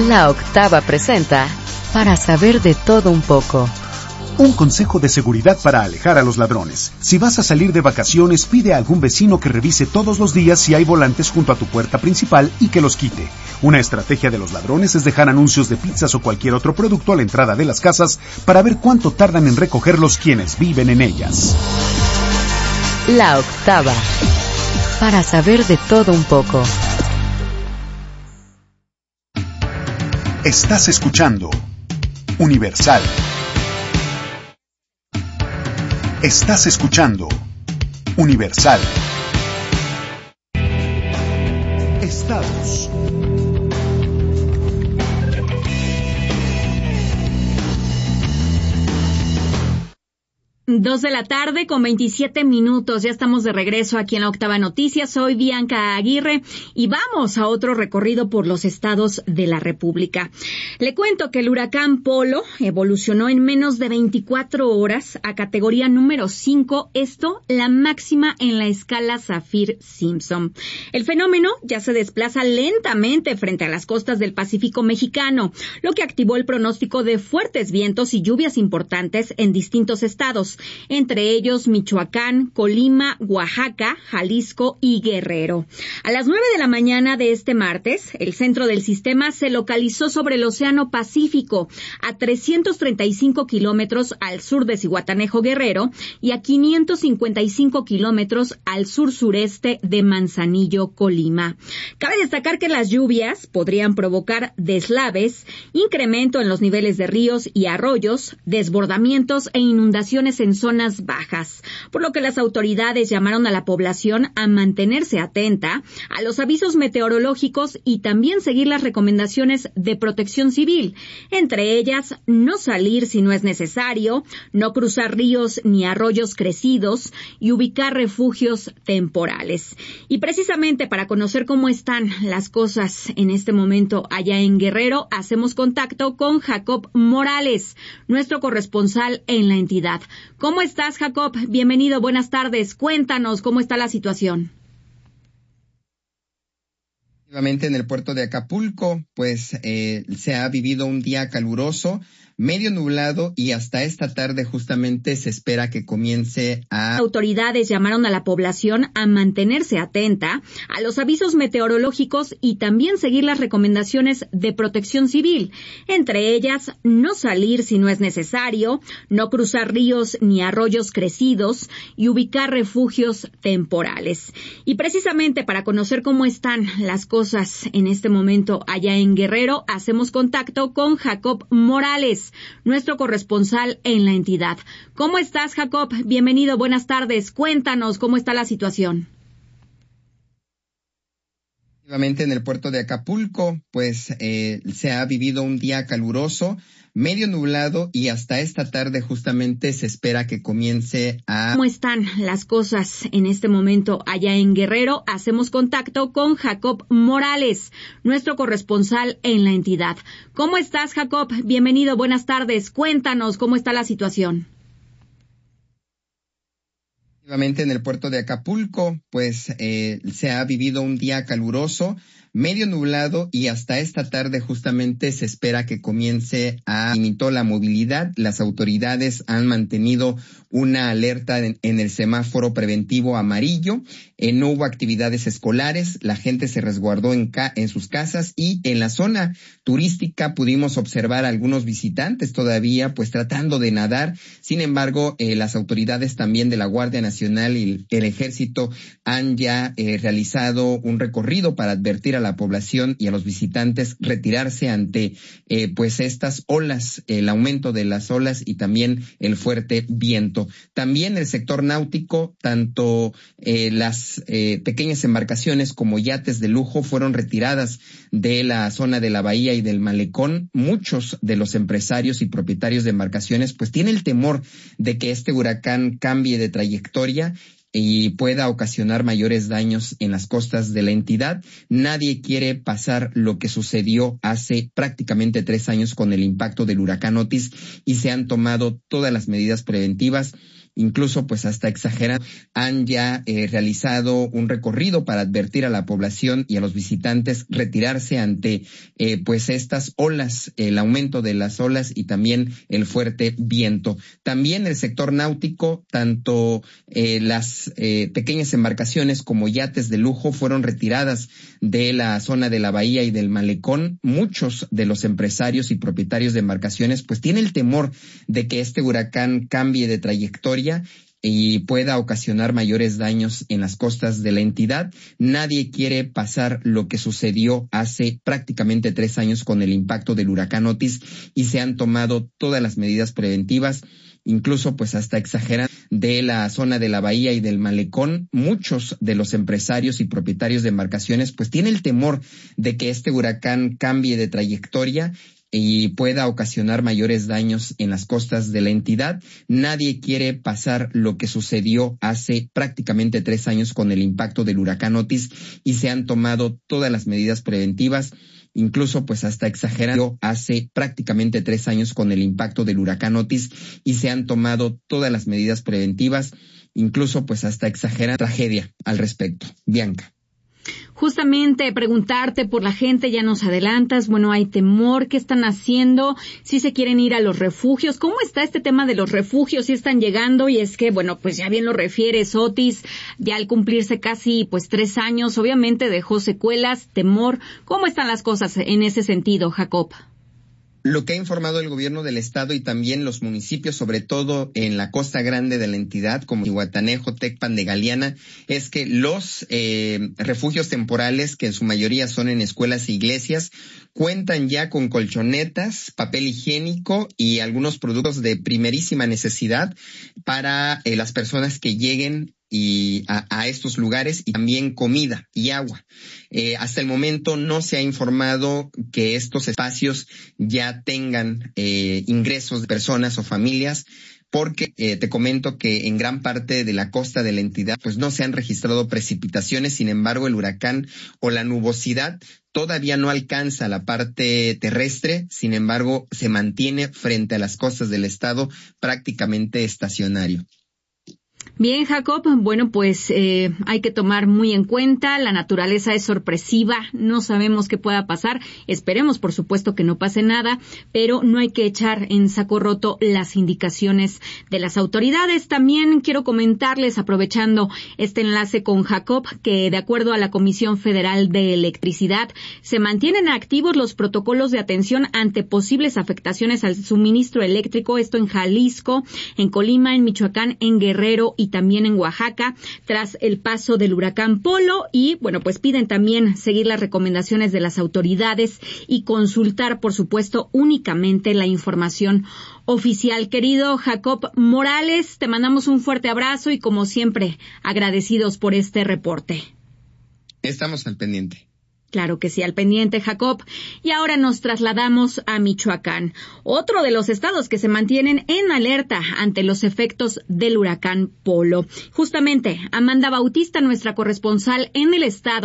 La Octava presenta Para saber de todo un poco. Un consejo de seguridad para alejar a los ladrones. Si vas a salir de vacaciones, pide a algún vecino que revise todos los días si hay volantes junto a tu puerta principal y que los quite. Una estrategia de los ladrones es dejar anuncios de pizzas o cualquier otro producto a la entrada de las casas para ver cuánto tardan en recogerlos quienes viven en ellas. La Octava. Para saber de todo un poco. Estás escuchando Universal. Estás escuchando Universal. Estados. Dos de la tarde con 27 minutos. Ya estamos de regreso aquí en la Octava Noticias. Soy Bianca Aguirre y vamos a otro recorrido por los estados de la República. Le cuento que el huracán Polo evolucionó en menos de 24 horas a categoría número 5, esto la máxima en la escala Saffir-Simpson. El fenómeno ya se desplaza lentamente frente a las costas del Pacífico mexicano, lo que activó el pronóstico de fuertes vientos y lluvias importantes en distintos estados, entre ellos Michoacán, Colima, Oaxaca, Jalisco y Guerrero. A las 9 de la mañana de este martes, el centro del sistema se localizó sobre el Océano Pacífico, a 335 kilómetros al sur de Zihuatanejo, Guerrero, y a 555 kilómetros al sur-sureste de Manzanillo, Colima. Cabe destacar que las lluvias podrían provocar deslaves, incremento en los niveles de ríos y arroyos, desbordamientos e inundaciones en zonas bajas, por lo que las autoridades llamaron a la población a mantenerse atenta a los avisos meteorológicos y también seguir las recomendaciones de protección civil, entre ellas no salir si no es necesario, no cruzar ríos ni arroyos crecidos y ubicar refugios temporales. Y precisamente para conocer cómo están las cosas en este momento allá en Guerrero, hacemos contacto con Jacob Morales, nuestro corresponsal en la entidad. ¿Cómo estás, Jacob? Bienvenido, buenas tardes. Cuéntanos cómo está la situación. En el puerto de Acapulco, pues se ha vivido un día caluroso, medio nublado, y hasta esta tarde justamente se espera que comience a... Autoridades llamaron a la población a mantenerse atenta a los avisos meteorológicos y también seguir las recomendaciones de protección civil, entre ellas no salir si no es necesario, no cruzar ríos ni arroyos crecidos y ubicar refugios temporales. Y precisamente para conocer cómo están las cosas en este momento allá en Guerrero, hacemos contacto con Jacob Morales, nuestro corresponsal en la entidad. ¿Cómo estás, Jacob? Bienvenido, buenas tardes. Cuéntanos cómo está la situación. En el puerto de Acapulco, pues se ha vivido un día caluroso, medio nublado, y hasta esta tarde justamente se espera que comience a... ¿Cómo están las cosas en este momento allá en Guerrero? Hacemos contacto con Jacob Morales, nuestro corresponsal en la entidad. ¿Cómo estás, Jacob? Bienvenido, buenas tardes. Cuéntanos cómo está la situación. En el puerto de Acapulco, pues se ha vivido un día caluroso, medio nublado, y hasta esta tarde justamente se espera que comience a... Limitó la movilidad. Las autoridades han mantenido una alerta en el semáforo preventivo amarillo. No hubo actividades escolares, la gente se resguardó en sus casas, y en la zona turística pudimos observar a algunos visitantes todavía pues tratando de nadar. Sin embargo, las autoridades también de la Guardia Nacional y el Ejército han ya realizado un recorrido para advertir a la población y a los visitantes retirarse ante pues estas olas, el aumento de las olas y también el fuerte viento. También el sector náutico, tanto las pequeñas embarcaciones como yates de lujo fueron retiradas de la zona de la bahía y del malecón. Muchos de los empresarios y propietarios de embarcaciones pues tienen el temor de que este huracán cambie de trayectoria y pueda ocasionar mayores daños en las costas de la entidad. Nadie quiere pasar lo que sucedió hace prácticamente 3 años con el impacto del huracán Otis, y se han tomado todas las medidas preventivas incluso pues hasta exagerando, han ya realizado un recorrido para advertir a la población y a los visitantes retirarse ante pues estas olas, el aumento de las olas y también el fuerte viento. También el sector náutico, tanto las pequeñas embarcaciones como yates de lujo fueron retiradas de la zona de la bahía y del malecón. Muchos de los empresarios y propietarios de embarcaciones pues tienen el temor de que este huracán cambie de trayectoria y pueda ocasionar mayores daños en las costas de la entidad. Nadie quiere pasar lo que sucedió hace prácticamente 3 años con el impacto del huracán Otis, y se han tomado todas las medidas preventivas, incluso pues hasta exageran de la zona de la bahía y del malecón. Muchos de los empresarios y propietarios de embarcaciones pues tienen el temor de que este huracán cambie de trayectoria y pueda ocasionar mayores daños en las costas de la entidad. Nadie quiere pasar lo que sucedió hace prácticamente 3 años con el impacto del huracán Otis, y se han tomado todas las medidas preventivas, incluso pues hasta exagerando hace prácticamente 3 años con el impacto del huracán Otis, y se han tomado todas las medidas preventivas, incluso pues hasta exagerar tragedia al respecto. Bianca. Justamente preguntarte por la gente, ya nos adelantas, bueno, hay temor, ¿qué están haciendo? Si se quieren ir a los refugios, ¿cómo está este tema de los refugios? Si están llegando, y es que, bueno, pues ya bien lo refieres, Otis, ya al cumplirse casi pues 3 años, obviamente dejó secuelas, temor. ¿Cómo están las cosas en ese sentido, Jacob? Lo que ha informado el gobierno del estado y también los municipios, sobre todo en la costa grande de la entidad, como Zihuatanejo, Tecpan de Galeana, es que los refugios temporales, que en su mayoría son en escuelas e iglesias, cuentan ya con colchonetas, papel higiénico y algunos productos de primerísima necesidad para las personas que lleguen y a estos lugares, y también comida y agua. Hasta el momento no se ha informado que estos espacios ya tengan ingresos de personas o familias, porque te comento que en gran parte de la costa de la entidad pues no se han registrado precipitaciones. Sin embargo, el huracán o la nubosidad todavía no alcanza la parte terrestre, sin embargo se mantiene frente a las costas del estado prácticamente estacionario. Bien, Jacob, bueno, pues hay que tomar muy en cuenta, la naturaleza es sorpresiva, no sabemos qué pueda pasar, esperemos por supuesto que no pase nada, pero no hay que echar en saco roto las indicaciones de las autoridades. También quiero comentarles, aprovechando este enlace con Jacob, que de acuerdo a la Comisión Federal de Electricidad, se mantienen activos los protocolos de atención ante posibles afectaciones al suministro eléctrico, esto en Jalisco, en Colima, en Michoacán, en Guerrero y también en Oaxaca, tras el paso del huracán Polo. Y bueno, pues piden también seguir las recomendaciones de las autoridades y consultar, por supuesto, únicamente la información oficial. Querido Jacob Morales, te mandamos un fuerte abrazo y, como siempre, agradecidos por este reporte. Estamos al pendiente. Claro que sí, al pendiente, Jacob. Y ahora nos trasladamos a Michoacán, otro de los estados que se mantienen en alerta ante los efectos del huracán Polo. Justamente, Amanda Bautista, nuestra corresponsal en el estado,